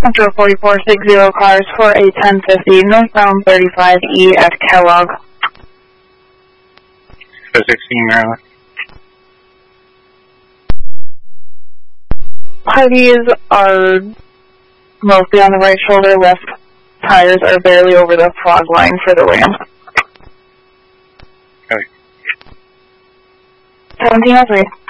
Metro 4460 cars for a 1050 northbound 35E at Kellogg. 16 Maryland. Parties are mostly on the right shoulder, left tires are barely over the fog line for the Ram. Okay. 1703.